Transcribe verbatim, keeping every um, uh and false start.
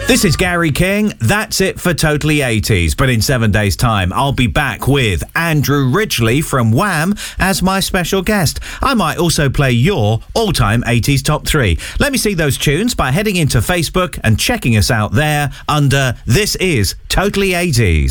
This is Gary King. That's it for Totally eighties. But in seven days' time, I'll be back with Andrew Ridgeley from Wham as my special guest. I might also play your all-time eighties top three. Let me see those tunes by heading into Facebook and checking us out there under This Is Totally eighties.